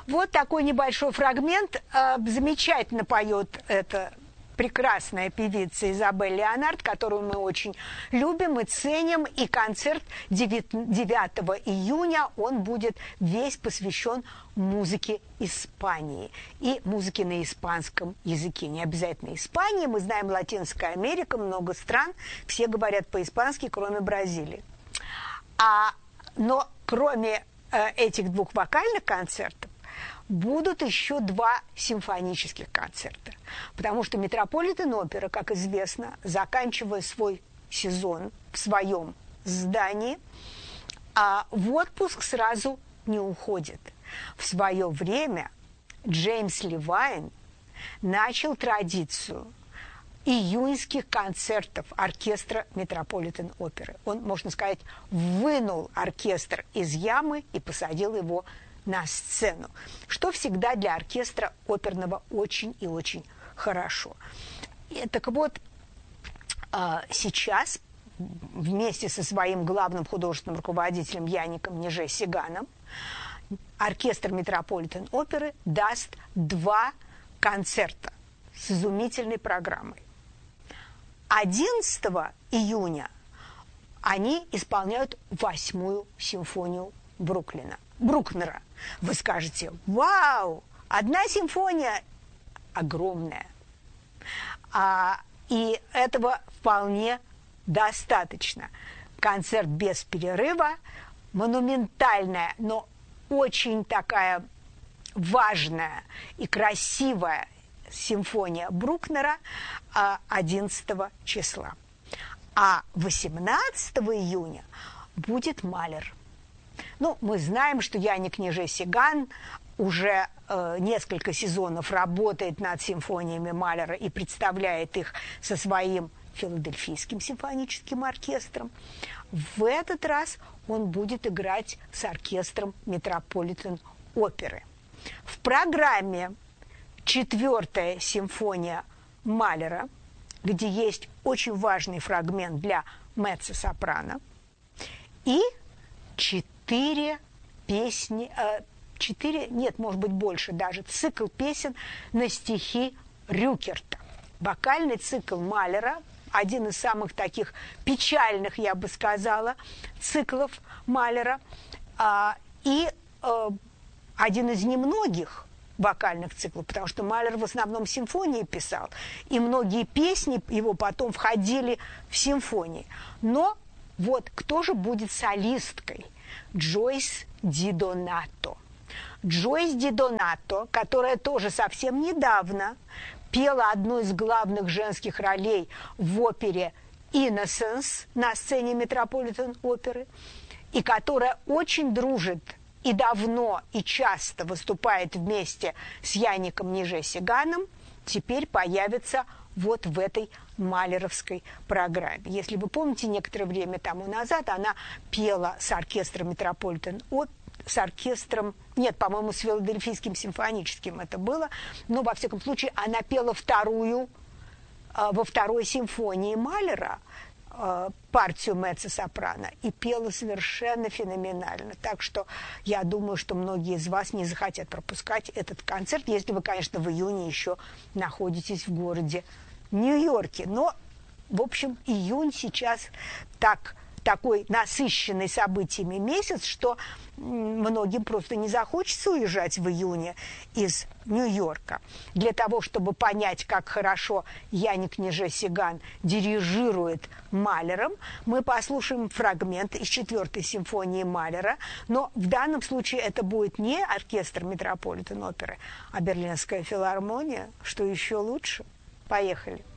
Вот такой небольшой фрагмент. Замечательно поет эта прекрасная певица Изабель Леонард, которую мы очень любим и ценим. И концерт 9 июня, он будет весь посвящен музыке Испании и музыке на испанском языке. Не обязательно Испания, мы знаем Латинская Америка, много стран, все говорят по-испански, кроме Бразилии. Но кроме этих двух вокальных концертов, будут еще 2 симфонических концерта. Потому что Метрополитен-опера, как известно, заканчивая свой сезон в своем здании, в отпуск сразу не уходит. В свое время Джеймс Левайн начал традицию июньских концертов оркестра Метрополитен-оперы. Он, можно сказать, вынул оркестр из ямы и посадил его на сцену, что всегда для оркестра оперного очень и очень хорошо. Так вот, сейчас вместе со своим главным художественным руководителем Яником Неже-Сиганом оркестр Метрополитен-оперы даст 2 концерта с изумительной программой. 11 июня они исполняют 8-ю симфонию Брукнера. Вы скажете: вау, 1 симфония огромная. И этого вполне достаточно. Концерт без перерыва, монументальная, но очень такая важная и красивая симфония Брукнера 11 числа. А 18 июня будет Малер. Ну, мы знаем, что Яник Неже-Сиган уже несколько сезонов работает над симфониями Малера и представляет их со своим филадельфийским симфоническим оркестром. В этот раз он будет играть с оркестром Метрополитен-оперы. В программе 4-я симфония Малера, где есть очень важный фрагмент для меццо-сопрано, и 4 песни, 4, нет, может быть, больше даже, цикл песен на стихи Рюкерта. Вокальный цикл Малера, один из самых таких печальных, я бы сказала, циклов Малера, и один из немногих вокальных циклов, потому что Малер в основном симфонии писал, и многие песни его потом входили в симфонии. Но вот кто же будет солисткой? Джойс Ди Донато. Джойс Ди Донато, которая тоже совсем недавно пела одну из главных женских ролей в опере «Innocence» на сцене Метрополитен-оперы, и которая очень дружит и давно, и часто выступает вместе с Яником Неже-Сиганом, теперь появится вот в этой малеровской программе. Если вы помните, некоторое время тому назад она пела с оркестром Метрополитен-оперы, с оркестром, нет, по-моему, с Филадельфийским симфоническим это было, но, во всяком случае, она пела во 2-й симфонии Малера партию меццо-сопрано и пела совершенно феноменально. Так что я думаю, что многие из вас не захотят пропускать этот концерт, если вы, конечно, в июне еще находитесь в городе Нью-Йорке. Но, в общем, июнь сейчас такой насыщенный событиями месяц, что многим просто не захочется уезжать в июне из Нью-Йорка. Для того, чтобы понять, как хорошо Яник Неже-Сиган дирижирует Малером, мы послушаем фрагмент из 4-й симфонии Малера, но в данном случае это будет не оркестр Метрополитен-оперы, а Берлинская филармония, что еще лучше. Поехали.